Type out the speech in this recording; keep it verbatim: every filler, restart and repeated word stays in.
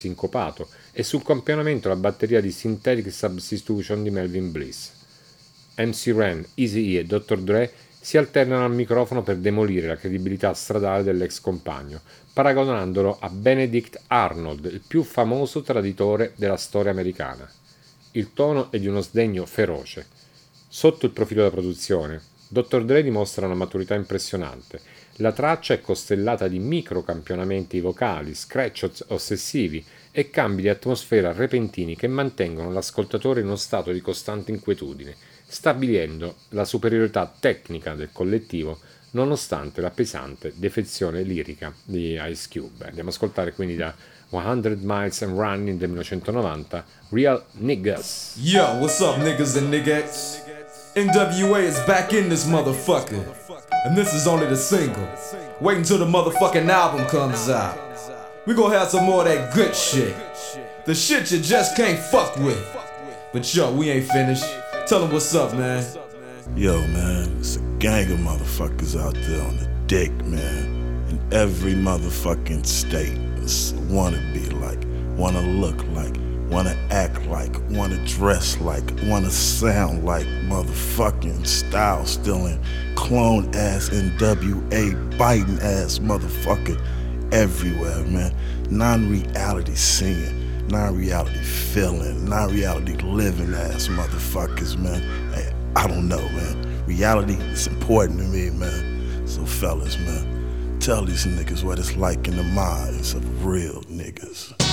sincopato e sul campionamento la batteria di Synthetic Substitution di Melvin Bliss. M C Ren, Eazy-E e dottor Dre si alternano al microfono per demolire la credibilità stradale dell'ex compagno, paragonandolo a Benedict Arnold, il più famoso traditore della storia americana. Il tono è di uno sdegno feroce. Sotto il profilo della produzione, dottor Dre dimostra una maturità impressionante. La traccia è costellata di microcampionamenti vocali, scratch ossessivi e cambi di atmosfera repentini che mantengono l'ascoltatore in uno stato di costante inquietudine, stabilendo la superiorità tecnica del collettivo nonostante la pesante defezione lirica di Ice Cube. Andiamo ad ascoltare quindi da one hundred Miles and Running del millenovecentonovananta, Real Niggas. Yo, what's up niggas and niggas? N W A is back in this motherfucker, and this is only the single. Wait until the motherfucking album comes out. We gon' have some more of that good shit, the shit you just can't fuck with. But yo, we ain't finished. Tell them what's up, man. Yo, man, it's a gang of motherfuckers out there on the dick, man. In every motherfucking state. It's wanna be like, wanna look like, wanna act like, wanna dress like, wanna sound like, motherfucking style stealing, clone ass N W A biting ass motherfucker everywhere, man. Non-reality singing, non-reality feeling, non-reality living ass motherfuckers, man. Hey, I don't know, man. Reality is important to me, man. So fellas, man, tell these niggas what it's like in the minds of real niggas.